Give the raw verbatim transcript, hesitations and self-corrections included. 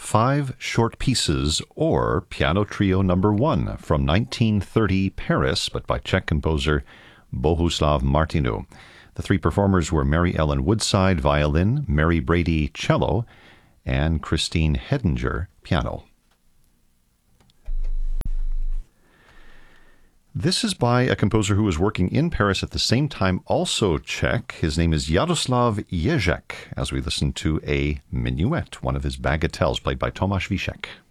Five Short Pieces, or Piano Trio Number One, from nineteen thirty Paris, but by Czech composer Bohuslav Martinu. The three performers were Mary Ellen Woodside, violin, Mary Brady, cello, and Christine Hedinger, piano. This is by a composer who was working in Paris at the same time, also Czech. His name is Jaroslav Ježek, as we listen to a minuet, one of his bagatelles, played by Tomáš Víšek.